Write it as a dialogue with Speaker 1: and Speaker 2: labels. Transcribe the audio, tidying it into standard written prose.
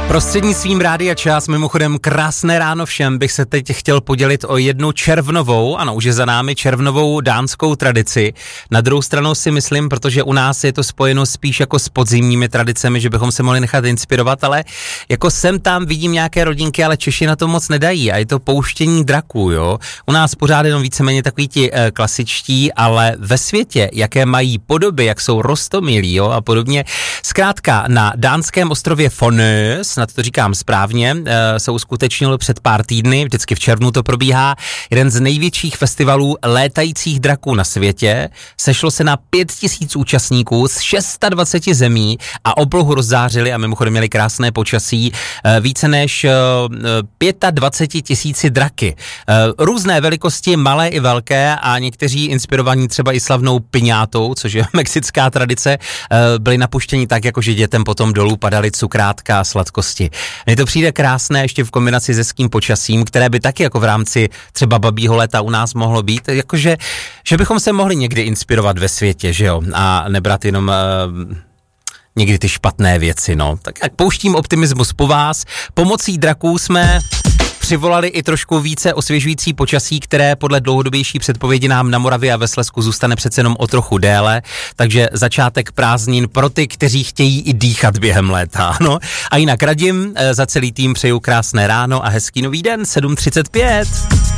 Speaker 1: Prostřednictvím Rádia Čas, mimochodem krásné ráno všem, bych se teď chtěl podělit o jednu červnovou, ano, už je za námi červnovou dánskou tradici. Na druhou stranu si myslím, protože u nás je to spojeno spíš jako s podzimními tradicemi, že bychom se mohli nechat inspirovat, ale jako sem tam vidím nějaké rodinky, ale Češi na to moc nedají a je to pouštění draků, jo. U nás pořád jenom víceméně takový ti klasičtí, ale ve světě, jaké mají podoby, jak jsou roztomilí, jo, a podobně. Zkrátka na dánském ostrově Fonø, snad to říkám správně, se uskutečnil před pár týdny, vždycky v červnu to probíhá, jeden z největších festivalů létajících draků na světě. Sešlo se na 5000 účastníků z 26 zemí a oblohu rozzářili a mimochodem měli krásné počasí, více než 25 000 draky. Různé velikosti, malé i velké a někteří inspirovaní třeba i slavnou piňátou, což je mexická tradice, byli napuštěni tak, jakože dětem potom dolů padaly cukrátka a sladkosti. Mně to přijde krásné ještě v kombinaci se hezkým počasím, které by taky jako v rámci třeba babího léta u nás mohlo být, jakože že bychom se mohli někdy inspirovat ve světě, že jo, a nebrat jenom někdy ty špatné věci, no. Tak jak pouštím optimismus po vás, pomocí draků jsme přivolali i trošku více osvěžující počasí, které podle dlouhodobější předpovědi nám na Moravě a ve Slezsku zůstane přece jenom o trochu déle, takže začátek prázdnin pro ty, kteří chtějí i dýchat během léta, no. A jinak radím, za celý tým přeju krásné ráno a hezký nový den, 7:35.